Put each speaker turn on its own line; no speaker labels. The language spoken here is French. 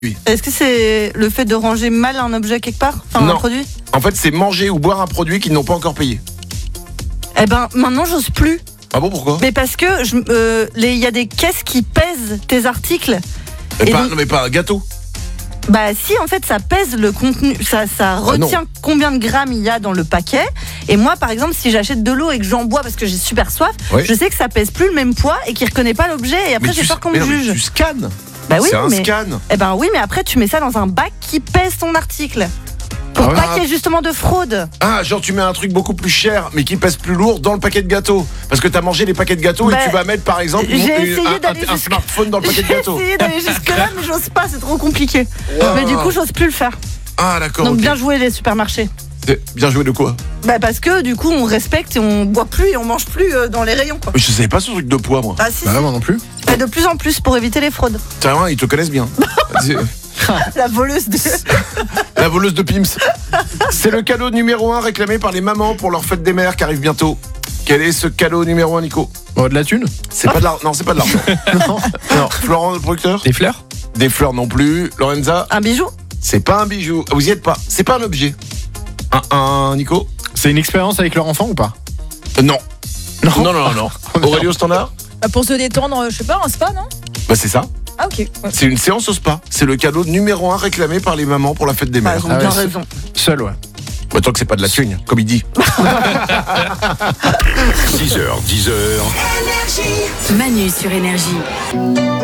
Oui.
Est-ce que c'est le fait de ranger mal un objet quelque part, enfin
Non.
un produit?
En fait, c'est manger ou boire un produit qu'ils n'ont pas encore payé.
Eh ben maintenant j'ose plus.
Ah bon, pourquoi?
Mais parce que il y a des caisses qui pèsent tes articles. Et donc-
Non, mais pas un gâteau.
Bah si, en fait ça pèse le contenu, ça retient combien de grammes il y a dans le paquet. Et moi par exemple si j'achète de l'eau et que j'en bois parce que j'ai super soif,
Oui.
je sais que ça pèse plus le même poids et qu'il reconnaît pas l'objet et après j'ai peur qu'on me
mais
juge.
tu scannes.
Bah oui,
C'est un
mais
scan.
eh ben oui, mais après tu mets ça dans un bac qui pèse ton article. Pour
Ah ouais.
pas qu'il y ait justement de fraude.
Ah, genre tu mets un truc beaucoup plus cher, mais qui pèse plus lourd dans le paquet de gâteaux. Parce que t'as mangé les paquets de gâteaux
Bah,
et tu vas mettre par exemple
j'ai essayé d'aller
un
jusque-
smartphone dans le paquet de
J'ai
gâteaux.
essayé d'aller jusque là mais j'ose pas, c'est trop compliqué.
Wow.
Mais du coup j'ose plus le faire.
Ah d'accord.
Donc
ok.
bien joué les supermarchés.
Bien joué de quoi?
Bah parce que du coup on respecte et on boit plus et on mange plus dans les rayons quoi.
Je savais pas ce truc de poids moi.
Ah si,
Bah
si.
moi non plus.
Et de plus en plus pour éviter les fraudes.
Tiens, ils te connaissent bien. C'est-
La voleuse de...
La voleuse de Pims. C'est le cadeau numéro 1 réclamé par les mamans pour leur fête des mères qui arrive bientôt. Quel est ce cadeau numéro 1, Nico?
Oh, de la thune?
C'est pas de l'argent. Non, c'est pas de l'argent. Non. Florent, le producteur?
Des fleurs?
Des fleurs non plus. Lorenza?
Un bijou.
C'est pas un bijou. Vous y êtes pas. C'est pas un objet. Nico?
C'est une expérience avec leur enfant ou pas?
Non. Non. Aurélio Standard?
Bah, pour se détendre, je sais pas, un spa, non?
Bah c'est ça.
Ah ok. Ouais.
C'est une séance au spa. C'est le cadeau numéro 1 réclamé par les mamans pour la fête des
Bah,
mères.
ils ont
Ah
bien
ouais,
raison.
Seul, ouais.
Bah, tant que c'est pas de la thune, comme il dit.
6h, 10h.
Manu sur Énergie.